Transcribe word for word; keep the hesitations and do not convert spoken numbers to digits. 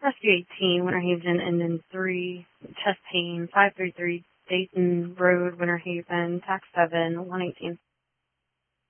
Rescue eighteen, Winter Haven, and then three, chest pain, five three three, Dayton Road, Winter Haven, tax seven, one eighteen.